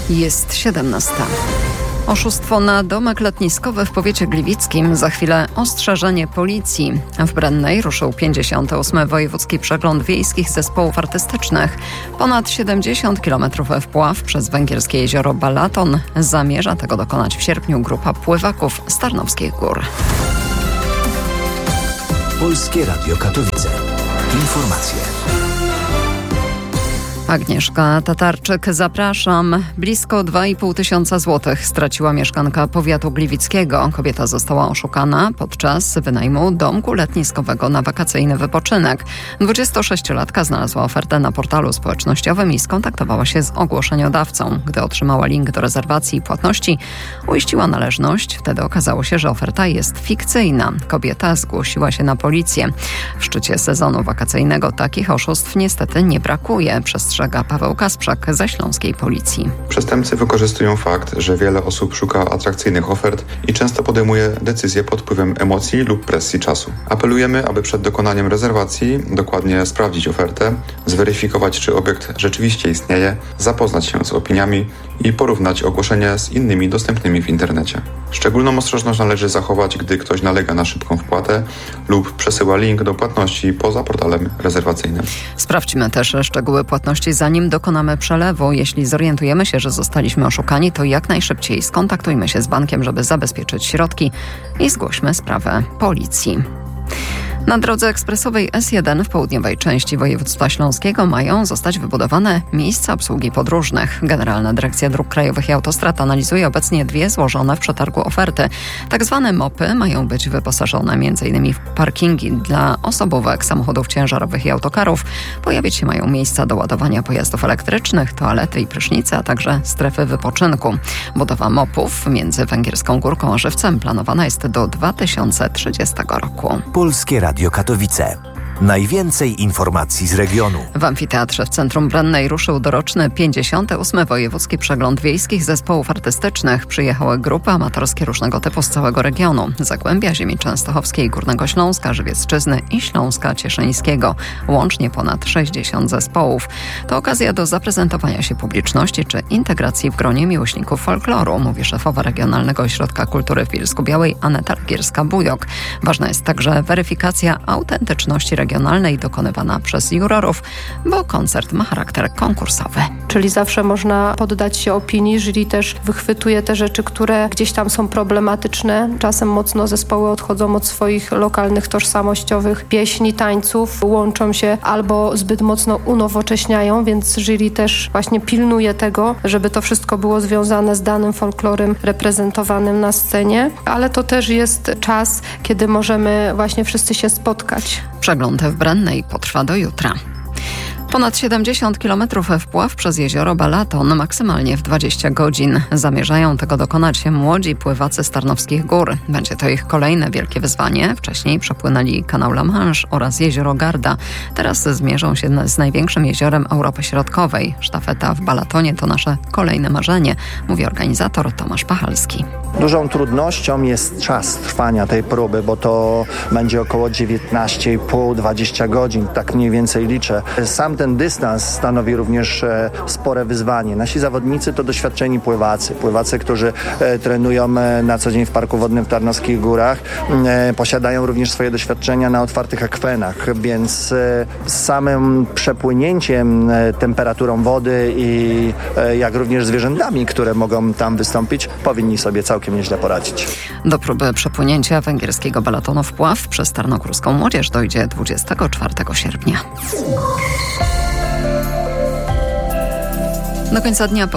Jest 17. Oszustwo na domek letniskowy w powiecie gliwickim. Za chwilę ostrzeżenie policji. W Brennej ruszył 58. Wojewódzki Przegląd Wiejskich Zespołów Artystycznych. Ponad 70 km wpław przez węgierskie jezioro Balaton. Zamierza tego dokonać w sierpniu grupa pływaków z Tarnowskich Gór. Polskie Radio Katowice. Informacje. Agnieszka Tatarczyk, zapraszam. Blisko 2,5 tysiąca złotych straciła mieszkanka powiatu gliwickiego. Kobieta została oszukana podczas wynajmu domku letniskowego na wakacyjny wypoczynek. 26-latka znalazła ofertę na portalu społecznościowym i skontaktowała się z ogłoszeniodawcą. Gdy otrzymała link do rezerwacji i płatności, uiściła należność. Wtedy okazało się, że oferta jest fikcyjna. Kobieta zgłosiła się na policję. W szczycie sezonu wakacyjnego takich oszustw niestety nie brakuje. Przestrzega Paweł Kasprzak ze śląskiej policji. Przestępcy wykorzystują fakt, że wiele osób szuka atrakcyjnych ofert i często podejmuje decyzje pod wpływem emocji lub presji czasu. Apelujemy, aby przed dokonaniem rezerwacji dokładnie sprawdzić ofertę, zweryfikować, czy obiekt rzeczywiście istnieje, zapoznać się z opiniami i porównać ogłoszenia z innymi dostępnymi w internecie. Szczególną ostrożność należy zachować, gdy ktoś nalega na szybką wpłatę lub przesyła link do płatności poza portalem rezerwacyjnym. Sprawdźmy też szczegóły płatności, zanim dokonamy przelewu. Jeśli zorientujemy się, że zostaliśmy oszukani, to jak najszybciej skontaktujmy się z bankiem, żeby zabezpieczyć środki i zgłośmy sprawę policji. Na drodze ekspresowej S1 w południowej części województwa śląskiego mają zostać wybudowane miejsca obsługi podróżnych. Generalna Dyrekcja Dróg Krajowych i Autostrad analizuje obecnie 2 złożone w przetargu oferty. Tak zwane MOP-y mają być wyposażone m.in. w parkingi dla osobówek, samochodów ciężarowych i autokarów. Pojawić się mają miejsca do ładowania pojazdów elektrycznych, toalety i prysznice, a także strefy wypoczynku. Budowa MOP-ów między Węgierską Górką a Żywcem planowana jest do 2030 roku. Polskie Radio Katowice. Najwięcej informacji z regionu. W amfiteatrze w centrum Brennej ruszył doroczny 58. Wojewódzki Przegląd Wiejskich Zespołów Artystycznych. Przyjechały grupy amatorskie różnego typu z całego regionu. Zagłębia Ziemi Częstochowskiej, Górnego Śląska, Żywiecczyzny i Śląska Cieszyńskiego. Łącznie ponad 60 zespołów. To okazja do zaprezentowania się publiczności czy integracji w gronie miłośników folkloru, mówi szefowa Regionalnego Ośrodka Kultury w Bielsku-Białej Aneta Gierska-Bujok. Ważna jest także weryfikacja autentyczności regionalnej dokonywana przez jurorów, bo koncert ma charakter konkursowy. Czyli zawsze można poddać się opinii, jury też wychwytuje te rzeczy, które gdzieś tam są problematyczne. Czasem mocno zespoły odchodzą od swoich lokalnych, tożsamościowych pieśni, tańców, łączą się albo zbyt mocno unowocześniają, więc jury też właśnie pilnuje tego, żeby to wszystko było związane z danym folklorem reprezentowanym na scenie, ale to też jest czas, kiedy możemy właśnie wszyscy się spotkać. Przegląd w Brennej potrwa do jutra. Ponad 70 km wpław przez jezioro Balaton maksymalnie w 20 godzin. Zamierzają tego dokonać młodzi pływacy z Tarnowskich Gór. Będzie to ich kolejne wielkie wyzwanie. Wcześniej przepłynęli kanał La Manche oraz jezioro Garda. Teraz zmierzą się z największym jeziorem Europy Środkowej. Sztafeta w Balatonie to nasze kolejne marzenie, mówi organizator Tomasz Pachalski. Dużą trudnością jest czas trwania tej próby, bo to będzie około 19,5-20 godzin, tak mniej więcej liczę. Sam ten dystans stanowi również spore wyzwanie. Nasi zawodnicy to doświadczeni pływacy, którzy trenują na co dzień w Parku Wodnym w Tarnowskich Górach. Posiadają również swoje doświadczenia na otwartych akwenach, więc z samym przepłynięciem, temperaturą wody i jak również zwierzętami, które mogą tam wystąpić, powinni sobie całkiem nieźle poradzić. Do próby przepłynięcia węgierskiego Balatonu wpław przez tarnogórską młodzież dojdzie 24 sierpnia. Do końca dnia